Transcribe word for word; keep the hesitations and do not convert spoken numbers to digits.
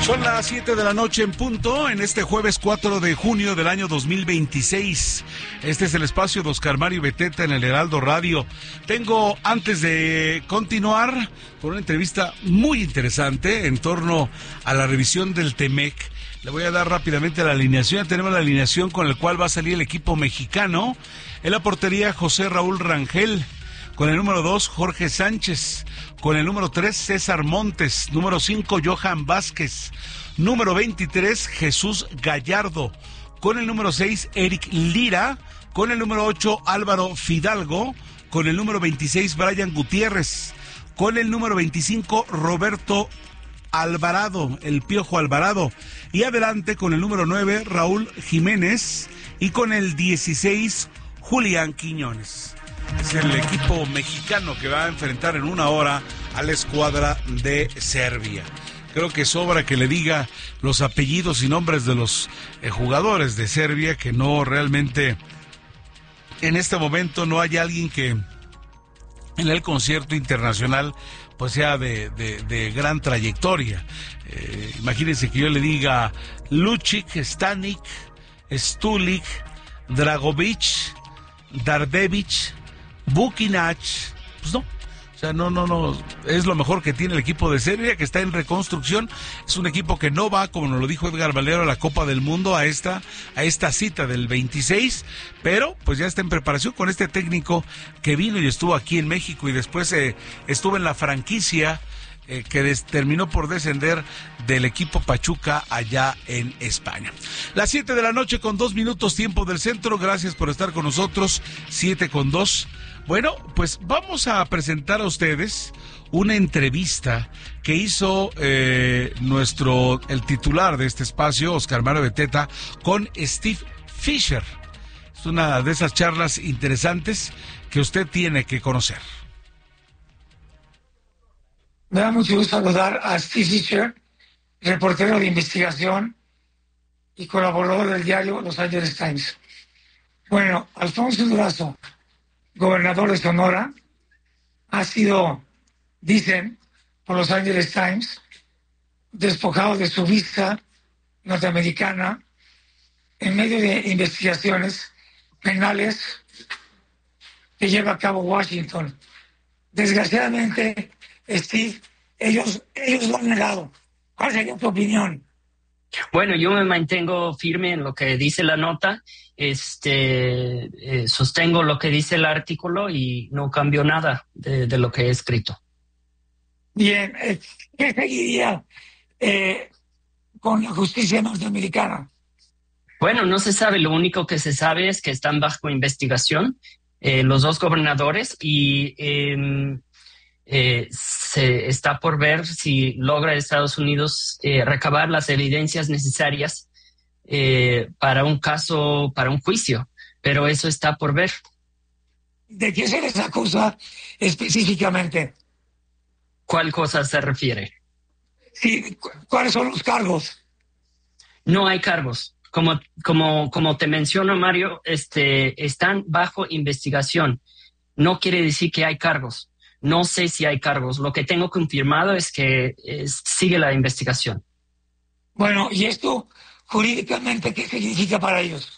Son las siete de la noche en punto, en este jueves cuatro de junio del año dos mil veintiséis. Este es el espacio de Oscar Mario Beteta en el Heraldo Radio. Tengo, antes de continuar, con una entrevista muy interesante en torno a la revisión del Temec. Le voy a dar rápidamente la alineación. Tenemos la alineación con la cual va a salir el equipo mexicano. En la portería, José Raúl Rangel. Con el número dos, Jorge Sánchez. Con el número tres, César Montes. Número cinco, Johan Vázquez. Número veintitrés, Jesús Gallardo. Con el número seis, Eric Lira. Con el número ocho, Álvaro Fidalgo. Con el número veintiséis, Brian Gutiérrez. Con el número veinticinco, Roberto Alvarado, el Piojo Alvarado. Y adelante con el número nueve, Raúl Jiménez. Y con el dieciséis, Julián Quiñones. Es el equipo mexicano que va a enfrentar en una hora a la escuadra de Serbia. Creo que sobra que le diga los apellidos y nombres de los eh, jugadores de Serbia, que no realmente en este momento no hay alguien que en el concierto internacional pues sea de, de, de gran trayectoria. Eh, imagínense que yo le diga Lucic, Stanic, Stulic, Dragovic, Dardevich, Bukinac, pues no, o sea, no, no, no, es lo mejor que tiene el equipo de Serbia, que está en reconstrucción. Es un equipo que no va, como nos lo dijo Edgar Valero, a la Copa del Mundo, a esta, a esta cita del veintiséis, pero pues ya está en preparación con este técnico que vino y estuvo aquí en México y después eh, estuvo en la franquicia Eh, que des, terminó por descender del equipo Pachuca allá en España. Las siete de la noche con dos minutos, tiempo del centro. Gracias por estar con nosotros. Siete con dos. Bueno, pues vamos a presentar a ustedes una entrevista que hizo eh, nuestro, el titular de este espacio, Oscar Mario Beteta, con Steve Fisher. Es una de esas charlas interesantes que usted tiene que conocer. Me da mucho gusto saludar a Steve Fisher, reportero de investigación y colaborador del diario Los Angeles Times. Bueno, Alfonso Durazo, gobernador de Sonora, ha sido, dicen, por Los Angeles Times, despojado de su visa norteamericana en medio de investigaciones penales que lleva a cabo Washington. Desgraciadamente, Steve, ellos, ellos lo han negado. ¿Cuál sería tu opinión? Bueno, yo me mantengo firme en lo que dice la nota, este, eh, sostengo lo que dice el artículo y no cambio nada de, de lo que he escrito. Bien, eh, ¿qué seguiría eh, con la justicia norteamericana? Bueno, no se sabe, lo único que se sabe es que están bajo investigación eh, los dos gobernadores y eh, Eh, se está por ver si logra Estados Unidos eh, recabar las evidencias necesarias eh, para un caso, para un juicio, pero eso está por ver. ¿De qué se les acusa específicamente? ¿Cuál cosa se refiere? Sí, cu- ¿cuáles son los cargos? No hay cargos. Como, como, como te menciono, Mario, este, están bajo investigación. No quiere decir que hay cargos. No sé si hay cargos. Lo que tengo confirmado es que eh, sigue la investigación. Bueno, ¿y esto jurídicamente qué significa para ellos?